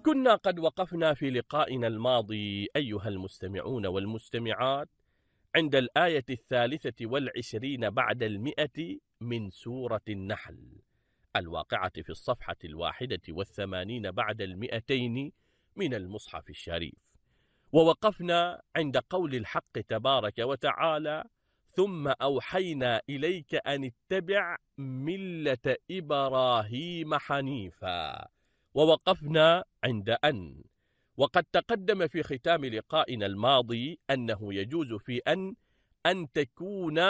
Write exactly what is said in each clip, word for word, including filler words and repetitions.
كنا قد وقفنا في لقائنا الماضي أيها المستمعون والمستمعات عند الآية الثالثة والعشرين بعد المئة من سورة النحل الواقعة في الصفحة الواحدة والثمانين بعد المئتين من المصحف الشريف. ووقفنا عند قول الحق تبارك وتعالى: ثم أوحينا إليك أن اتبع ملة إبراهيم حنيفا. ووقفنا عند أن، وقد تقدم في ختام لقائنا الماضي أنه يجوز في أن أن تكون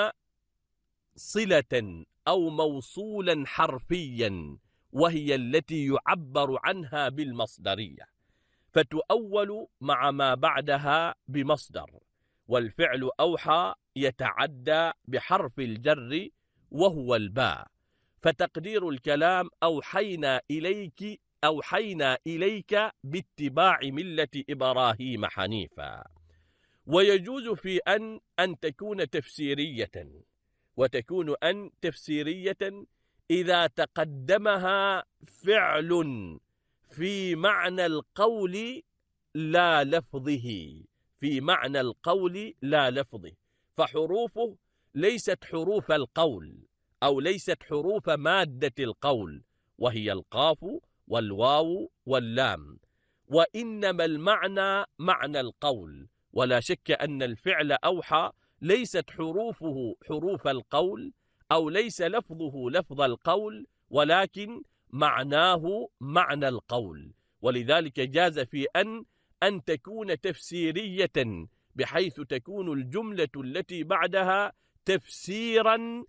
صلة أو موصولا حرفيا، وهي التي يعبر عنها بالمصدرية، فتؤول مع ما بعدها بمصدر. والفعل أوحى يتعدى بحرف الجر وهو الباء، فتقدير الكلام أوحينا إليك أوحينا إليك باتباع ملة إبراهيم حنيفا. ويجوز في أن أن تكون تفسيرية، وتكون أن تفسيرية إذا تقدمها فعل في معنى القول لا لفظه، في معنى القول لا لفظه، فحروفه ليست حروف القول أو ليست حروف مادة القول، وهي القاف والواو واللام، وإنما المعنى معنى القول. ولا شك أن الفعل أوحى ليست حروفه حروف القول أو ليس لفظه لفظ القول، ولكن معناه معنى القول. ولذلك جاز في أن أن تكون تفسيرية، بحيث تكون الجملة التي بعدها تفسيرا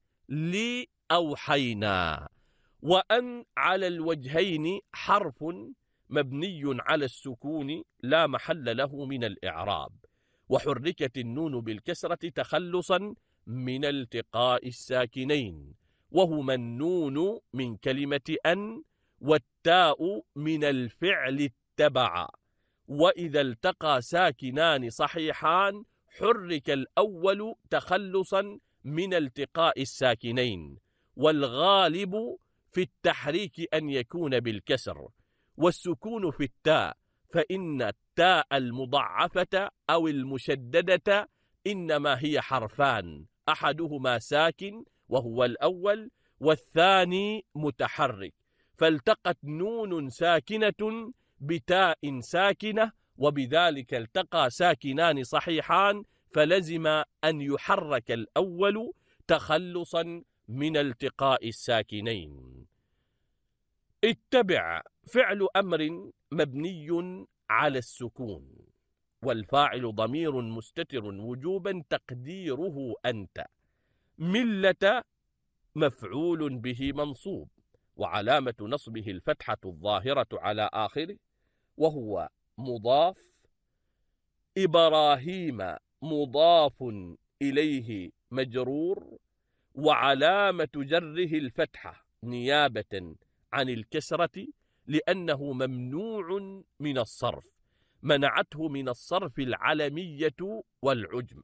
لأوحينا. وأن على الوجهين حرف مبني على السكون لا محل له من الإعراب، وحركت النون بالكسرة تخلصا من التقاء الساكنين، وهما النون من كلمة أن والتاء من الفعل اتبع. وإذا التقى ساكنان صحيحان حرك الأول تخلصا من التقاء الساكنين، والغالب في التحريك أن يكون بالكسر، والسكون في التاء، فإن التاء المضعفة أو المشددة إنما هي حرفان، أحدهما ساكن وهو الأول، والثاني متحرك، فالتقت نون ساكنة بتاء ساكنة، وبذلك التقى ساكنان صحيحان، فلزم أن يحرك الأول تخلصا من التقاء الساكنين. اتبع فعل أمر مبني على السكون، والفاعل ضمير مستتر وجوبا تقديره أنت. ملة مفعول به منصوب، وعلامة نصبه الفتحة الظاهرة على آخره وهو مضاف. إبراهيم مضاف إليه مجرور، وعلامة جره الفتحة نيابة عن الكسرة، لأنه ممنوع من الصرف، منعته من الصرف العلمية والعجمة.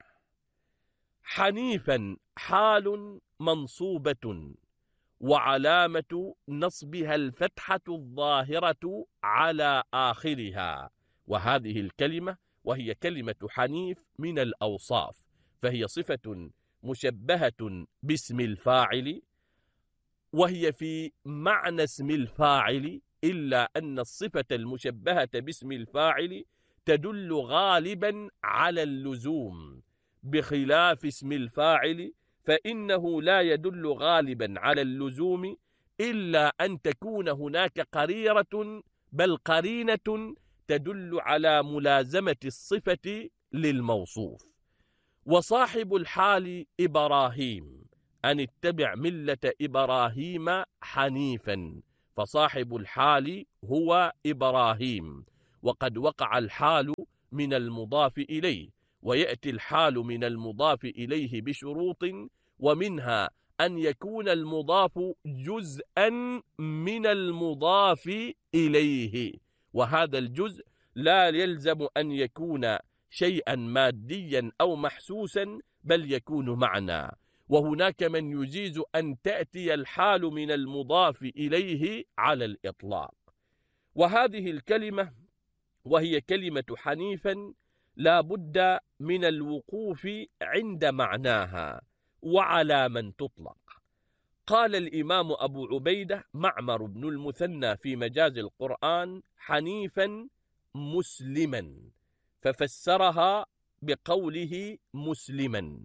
حنيفا حال منصوبة، وعلامة نصبها الفتحة الظاهرة على آخرها. وهذه الكلمة وهي كلمة حنيف من الأوصاف، فهي صفة مشبهة باسم الفاعل، وهي في معنى اسم الفاعل، إلا أن الصفة المشبهة باسم الفاعل تدل غالبا على اللزوم، بخلاف اسم الفاعل فإنه لا يدل غالبا على اللزوم، إلا أن تكون هناك قريرة بل قرينة تدل على ملازمة الصفة للموصوف. وصاحب الحال إبراهيم، أن اتبع ملة إبراهيم حنيفا، فصاحب الحال هو إبراهيم، وقد وقع الحال من المضاف إليه، ويأتي الحال من المضاف إليه بشروط، ومنها أن يكون المضاف جزءا من المضاف إليه، وهذا الجزء لا يلزم أن يكون شيئا ماديا أو محسوسا، بل يكون معنى. وهناك من يجيز أن تأتي الحال من المضاف إليه على الإطلاق. وهذه الكلمة وهي كلمة حنيفا لا بد من الوقوف عند معناها وعلى من تطلق. قال الإمام أبو عبيدة معمر بن المثنى في مجاز القرآن حنيفا مسلما، ففسرها بقوله مسلما.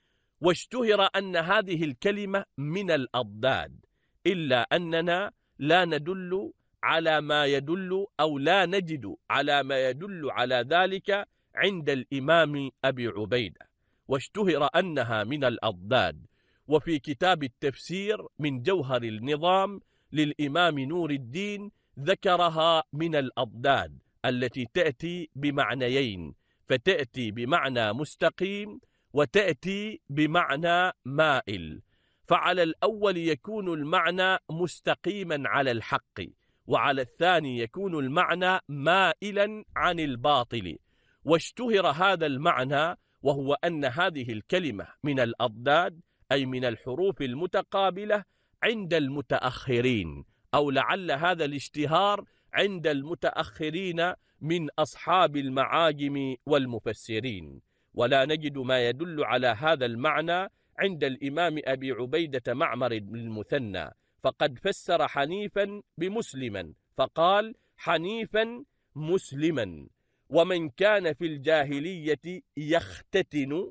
واشتهر أن هذه الكلمة من الأضداد، إلا أننا لا ندل على ما يدل أو لا نجد على ما يدل على ذلك عند الإمام أبي عبيدة، واشتهر أنها من الأضداد. وفي كتاب التفسير من جوهر النظام للإمام نور الدين ذكرها من الأضداد التي تأتي بمعنيين، فتأتي بمعنى مستقيم وتأتي بمعنى مائل. فعلى الأول يكون المعنى مستقيما على الحق، وعلى الثاني يكون المعنى مائلا عن الباطل. واشتهر هذا المعنى، وهو أن هذه الكلمة من الأضداد، أي من الحروف المتقابلة عند المتأخرين، أو لعل هذا الاشتهار عند المتأخرين من أصحاب المعاجم والمفسرين. ولا نجد ما يدل على هذا المعنى عند الإمام أبي عبيدة معمر بن المثنى، فقد فسر حنيفا بمسلما فقال حنيفا مسلما. ومن كان في الجاهلية يختتن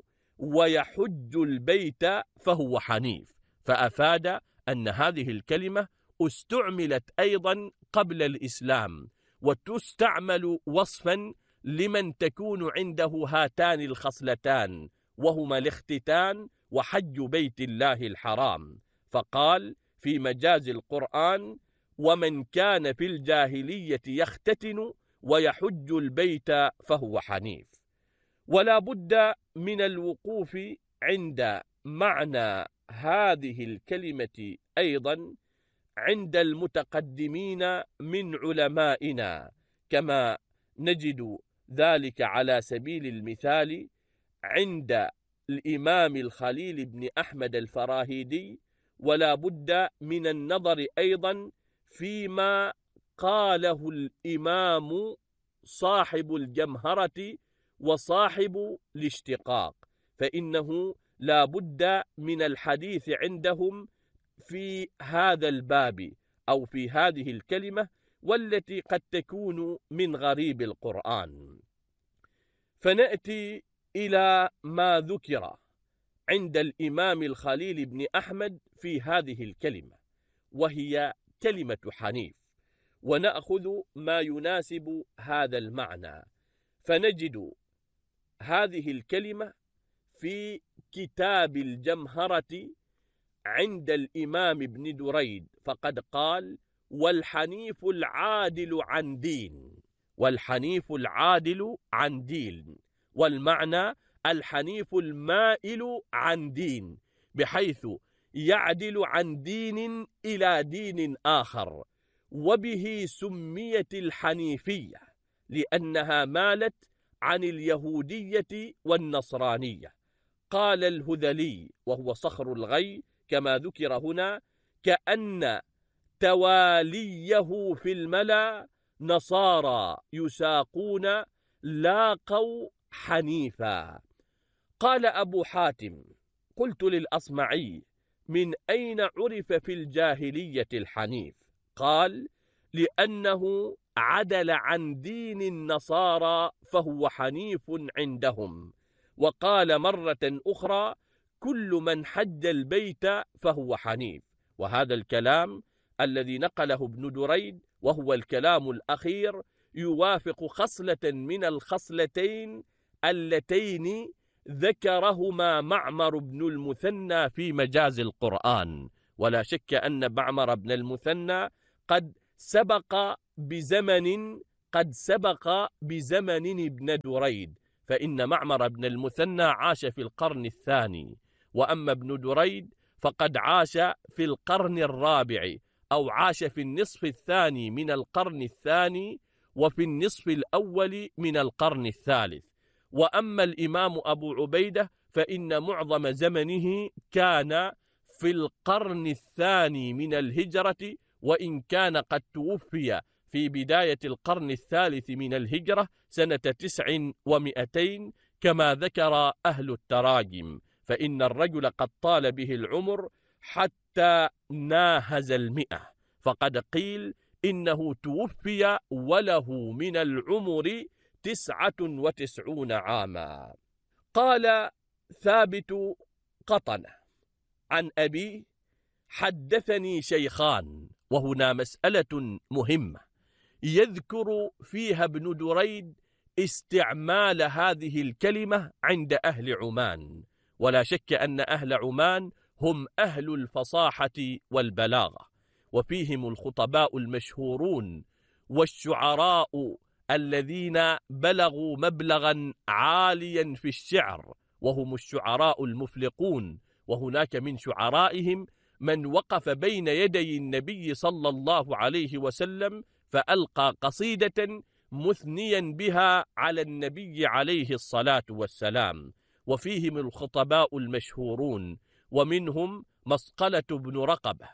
ويحج البيت فهو حنيف، فأفاد أن هذه الكلمة استعملت أيضا قبل الإسلام، وتستعمل وصفا لمن تكون عنده هاتان الخصلتان، وهما الاختتان وحج بيت الله الحرام. فقال في مجاز القرآن ومن كان في الجاهلية يختتن ويحج البيت فهو حنيف. ولا بد من الوقوف عند معنى هذه الكلمة أيضا عند المتقدمين من علمائنا، كما نجد ذلك على سبيل المثال عند الإمام الخليل بن أحمد الفراهيدي. ولا بد من النظر أيضا فيما قاله الإمام صاحب الجمهرة وصاحب الاشتقاق، فإنه لا بد من الحديث عندهم في هذا الباب أو في هذه الكلمة، والتي قد تكون من غريب القرآن. فنأتي إلى ما ذكر عند الإمام الخليل بن أحمد في هذه الكلمة، وهي كلمة حنيف، ونأخذ ما يناسب هذا المعنى. فنجد هذه الكلمة في كتاب الجمهرة عند الإمام ابن دريد، فقد قال والحنيف العادل عن دين، والحنيف العادل عن دين، والمعنى الحنيف المائل عن دين، بحيث يعدل عن دين إلى دين آخر. وبه سميت الحنيفية لأنها مالت عن اليهودية والنصرانية. قال الهذلي وهو صخر الغي كما ذكر هنا كأن تواليه في الملا نصارى يساقون لاقوا حنيفا. قال أبو حاتم قلت للأصمعي من أين عرف في الجاهلية الحنيف؟ قال لأنه عدل عن دين النصارى فهو حنيف عندهم. وقال مرة أخرى كل من حج البيت فهو حنيف. وهذا الكلام الذي نقله ابن دريد وهو الكلام الأخير يوافق خصلة من الخصلتين اللتين ذكرهما معمر بن المثنى في مجاز القرآن. ولا شك أن معمر بن المثنى قد سبق بزمن قد سبق بزمن ابن دريد، فإن معمر بن المثنى عاش في القرن الثاني، وأما ابن دريد فقد عاش في القرن الرابع، أو عاش في النصف الثاني من القرن الثاني وفي النصف الأول من القرن الثالث. وأما الإمام أبو عبيدة فإن معظم زمنه كان في القرن الثاني من الهجرة، وإن كان قد توفي في بداية القرن الثالث من الهجرة سنة تسع ومئتين كما ذكر أهل التراجم، فإن الرجل قد طال به العمر حتى ناهز المئة، فقد قيل إنه توفي وله من العمر تسعة وتسعون عاما. قال ثابت قطنة عن أبي: حدثني شيخان. وهنا مسألة مهمة يذكر فيها ابن دريد استعمال هذه الكلمة عند أهل عمان، ولا شك أن أهل عمان هم أهل الفصاحة والبلاغة، وفيهم الخطباء المشهورون والشعراء الذين بلغوا مبلغا عاليا في الشعر، وهم الشعراء المفلقون. وهناك من شعرائهم من وقف بين يدي النبي صلى الله عليه وسلم فألقى قصيدة مثنيا بها على النبي عليه الصلاة والسلام، وفيهم الخطباء المشهورون، ومنهم مسقلة بن رقبة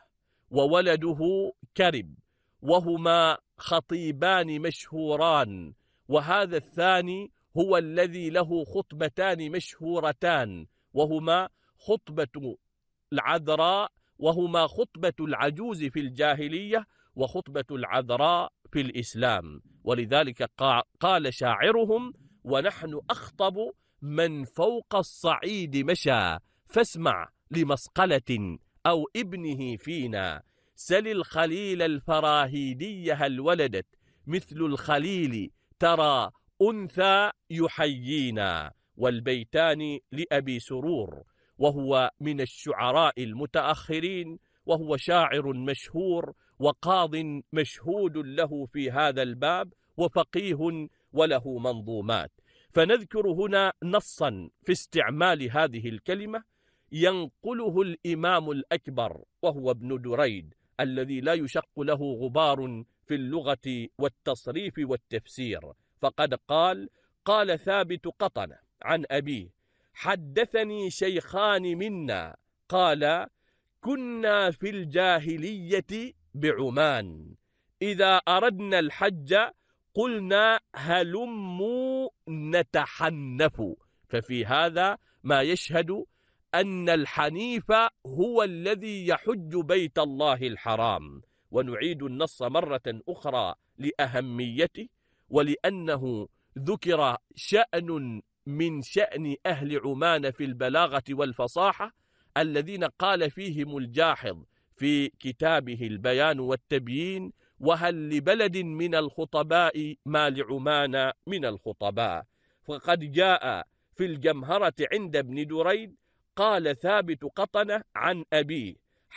وولده كرب، وهما خطيبان مشهوران، وهذا الثاني هو الذي له خطبتان مشهورتان، وهما خطبة العذراء، وهما خطبة العجوز في الجاهلية وخطبة العذراء في الإسلام. ولذلك قال شاعرهم: ونحن أخطب من فوق الصعيد مشى، فاسمع لمسقلة أو ابنه فينا، سل الخليل الفراهيدي هل ولدت مثل الخليل ترى أنثى يحيينا. والبيتان لأبي سرور، وهو من الشعراء المتأخرين، وهو شاعر مشهور وقاض مشهود له في هذا الباب، وفقيه وله منظومات. فنذكر هنا نصا في استعمال هذه الكلمة ينقله الإمام الأكبر وهو ابن دريد، الذي لا يشق له غبار في اللغة والتصريف والتفسير، فقد قال: قال ثابت قطنة عن أبيه: حدثني شيخان منا قال: كنا في الجاهلية بعمان إذا أردنا الحج قلنا هلموا نتحنف. ففي هذا ما يشهد أن الحنيف هو الذي يحج بيت الله الحرام. ونعيد النص مرة أخرى لأهميته، ولأنه ذكر شأن من شأن أهل عمان في البلاغة والفصاحة الذين قال فيهم الجاحظ في كتابه البيان والتبيين: وهل لبلد من الخطباء ما لعمان من الخطباء. فقد جاء في الجمهرة عند ابن دريد: قال ثابت قطنة عن أبيه: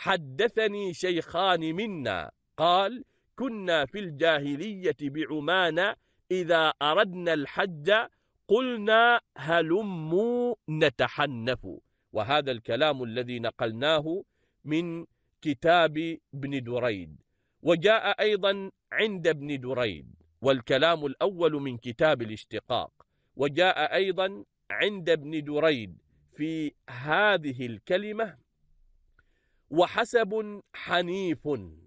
حدثني شيخان منا قال: كنا في الجاهلية بعمان إذا أردنا الحج قلنا هلموا نتحنف. وهذا الكلام الذي نقلناه من كتاب ابن دريد. وجاء أيضا عند ابن دريد، والكلام الأول من كتاب الاشتقاق، وجاء أيضا عند ابن دريد في هذه الكلمة: وحسب حنيف،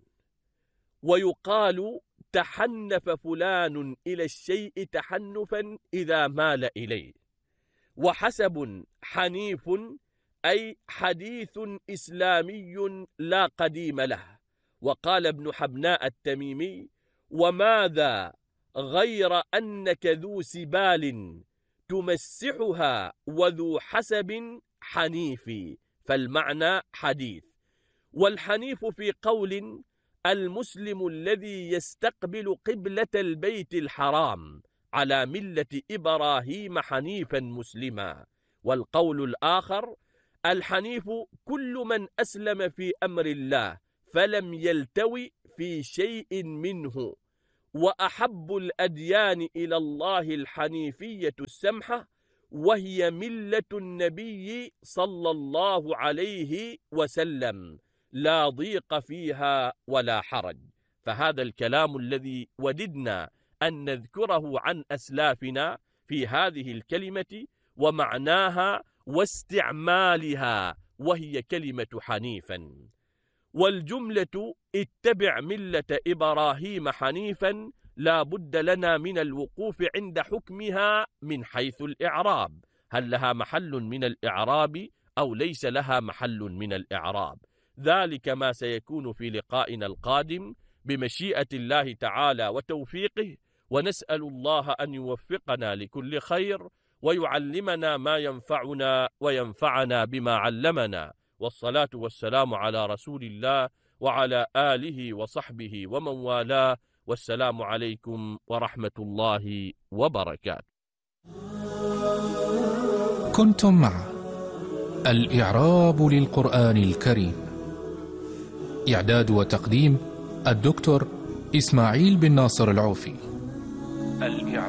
ويقال تحنف فلان إلى الشيء تحنفا إذا مال إليه. وحسب حنيف أي حديث إسلامي لا قديم له. وقال ابن حبناء التميمي: وماذا غير أنك ذو سبال تمسحها وذو حسب حنيف، فالمعنى حديث. والحنيف في قول المسلم الذي يستقبل قبلة البيت الحرام على ملة إبراهيم حنيفا مسلما. والقول الآخر: الحنيف كل من أسلم في أمر الله فلم يلتوي في شيء منه. وأحب الأديان إلى الله الحنيفية السمحة، وهي ملة النبي صلى الله عليه وسلم، لا ضيق فيها ولا حرج. فهذا الكلام الذي وددنا أن نذكره عن أسلافنا في هذه الكلمة ومعناها واستعمالها، وهي كلمة حنيفا. والجملة اتبع ملة إبراهيم حنيفا لا بد لنا من الوقوف عند حكمها من حيث الإعراب، هل لها محل من الإعراب أو ليس لها محل من الإعراب؟ ذلك ما سيكون في لقائنا القادم بمشيئة الله تعالى وتوفيقه، ونسأل الله أن يوفقنا لكل خير ويعلمنا ما ينفعنا وينفعنا بما علمنا، والصلاة والسلام على رسول الله وعلى آله وصحبه ومن والاه، والسلام عليكم ورحمة الله وبركاته. كنتم مع الإعراب للقرآن الكريم، إعداد وتقديم الدكتور إسماعيل بن ناصر العوفي. الإعراب